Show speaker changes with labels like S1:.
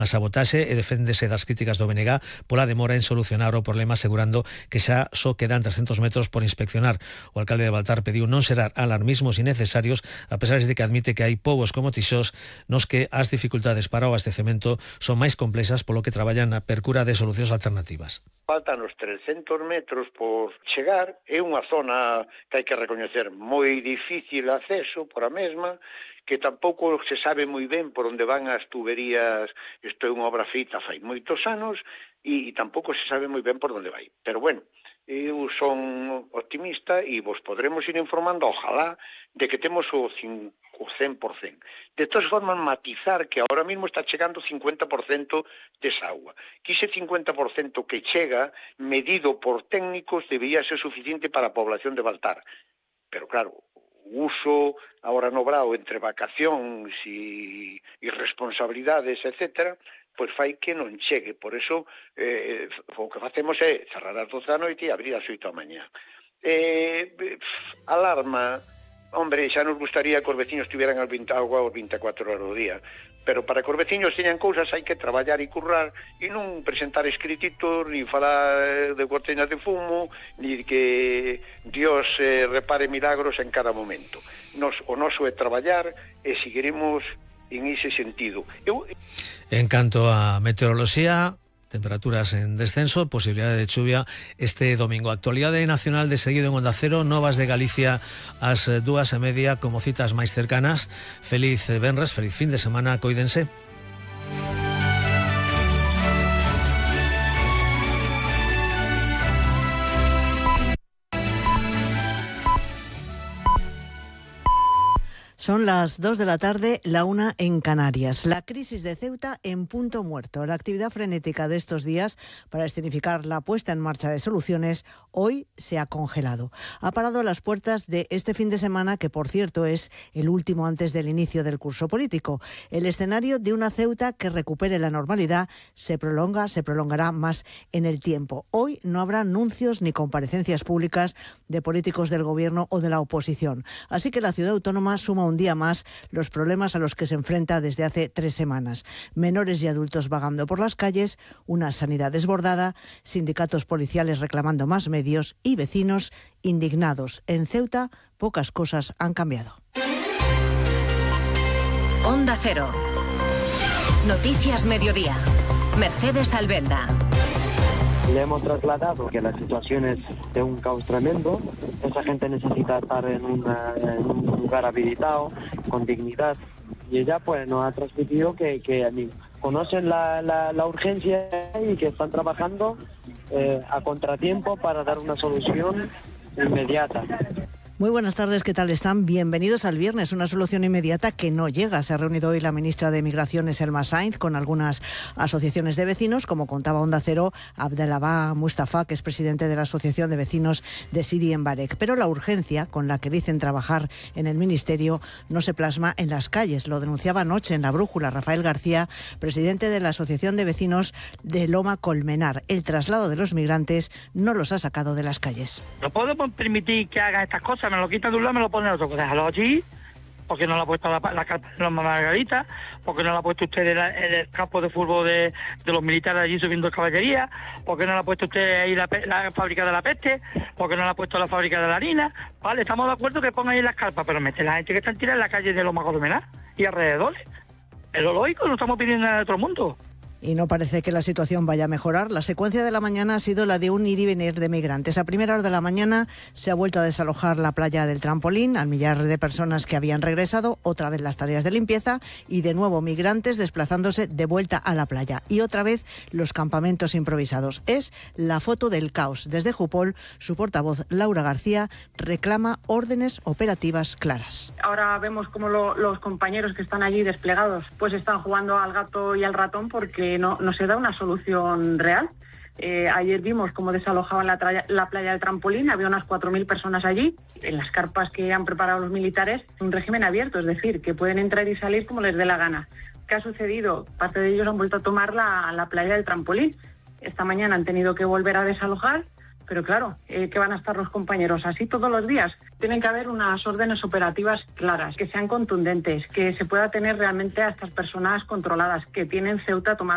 S1: a sabotaxe e deféndese das críticas do BNG pola demora en solucionar o problema, asegurando que xa só quedan 300 metros por inspeccionar. O alcalde de Baltar pediu non xerar alarmismos innecesarios, a pesar de que admite que hai povos como Tixós nos que as dificultades para o abastecemento son máis complexas, polo que traballan na percura de solucións alternativas.
S2: Faltan os 300 metros por chegar, é unha zona que hai que recoñecer moi difícil acceso por a mesma, que tampouco se sabe moi ben por onde van as tuberías. Isto é unha obra feita fai moitos anos e tampouco se sabe moi ben por onde vai. Pero bueno, eu son optimista e vos podremos ir informando, ojalá, de que temos o 100%. De todas formas, matizar que ahora mismo está chegando 50% desa agua. Que ese 50% que chega, medido por técnicos, debería ser suficiente para a población de Baltar. Pero claro, o uso ahora no brao entre vacacións e responsabilidades, etcétera, pois fai que non chegue. Por eso, o que facemos é cerrar as 12 da noite e abrir as 8 da mañá. Alarma, hombre, xa nos gustaría que os veciños tiveran agua os 24 horas do día, pero para que os veciños teñan cousas hai que traballar e currar e non presentar escrititos, ni falar de cortinas de fumo, ni que Dios repare milagros en cada momento. O noso é traballar e seguiremos en ese sentido.
S1: En canto a meteoroloxía, temperaturas en descenso, posibilidade de chuvia este domingo. Actualidade nacional de seguido en Onda Cero, novas de Galicia ás 2:30 como citas máis cercanas. Feliz venres, feliz fin de semana, coídense.
S3: Son las 2 de la tarde, la 1 en Canarias. La crisis de Ceuta en punto muerto. La actividad frenética de estos días para escenificar la puesta en marcha de soluciones hoy se ha congelado. Ha parado a las puertas de este fin de semana, que por cierto es el último antes del inicio del curso político. El escenario de una Ceuta que recupere la normalidad se prolongará más en el tiempo. Hoy no habrá anuncios ni comparecencias públicas de políticos del gobierno o de la oposición. Así que la ciudad autónoma suma un día más los problemas a los que se enfrenta desde hace 3 semanas. Menores y adultos vagando por las calles, una sanidad desbordada, sindicatos policiales reclamando más medios y vecinos indignados. En Ceuta, pocas cosas han cambiado.
S4: Onda Cero. Noticias Mediodía. Mercedes Albenda.
S5: Le hemos trasladado que la situación es de un caos tremendo. Esa gente necesita estar en un lugar habilitado, con dignidad. Y ella pues nos ha transmitido que conocen la urgencia y que están trabajando a contratiempo para dar una solución inmediata.
S3: Muy buenas tardes, ¿qué tal están? Bienvenidos al viernes, una solución inmediata que no llega. Se ha reunido hoy la ministra de Migraciones, Elma Sainz, con algunas asociaciones de vecinos, como contaba Onda Cero, Abdelabá Mustafa, que es presidente de la Asociación de Vecinos de Sidi en Barek. Pero la urgencia con la que dicen trabajar en el Ministerio no se plasma en las calles. Lo denunciaba anoche en La Brújula Rafael García, presidente de la Asociación de Vecinos de Loma Colmenar. El traslado de los migrantes no los ha sacado de las calles.
S6: No podemos permitir que hagan estas cosas. Me lo quita de un lado, me lo pone de otro. Déjalo allí, porque no lo ha puesto la carpa de Loma Margarita, porque no lo ha puesto usted en el campo de fútbol de los militares allí subiendo caballería, porque no lo ha puesto usted ahí la fábrica de la peste, porque no lo ha puesto la fábrica de la harina. Vale, estamos de acuerdo que pongan ahí las carpas, pero mete la gente que está tirada en la calle de Loma Colmenar y alrededores. Es lo lógico, no estamos pidiendo nada de otro mundo.
S3: Y no parece que la situación vaya a mejorar. La secuencia de la mañana ha sido la de un ir y venir de migrantes. A primera hora de la mañana se ha vuelto a desalojar la playa del Trampolín al millar de personas que habían regresado, otra vez las tareas de limpieza y de nuevo migrantes desplazándose de vuelta a la playa. Y otra vez los campamentos improvisados. Es la foto del caos. Desde Jupol, su portavoz Laura García reclama órdenes operativas claras.
S7: Ahora vemos cómo los compañeros que están allí desplegados pues están jugando al gato y al ratón porque no se da una solución real. Ayer vimos cómo desalojaban la playa del Trampolín, había unas 4.000 personas allí, en las carpas que han preparado los militares, un régimen abierto, es decir, que pueden entrar y salir como les dé la gana. ¿Qué ha sucedido? Parte de ellos han vuelto a tomar la playa del Trampolín. Esta mañana han tenido que volver a desalojar, pero claro, ¿qué van a estar los compañeros? ¿Así todos los días? Tienen que haber unas órdenes operativas claras, que sean contundentes, que se pueda tener realmente a estas personas controladas, que tienen Ceuta tomada.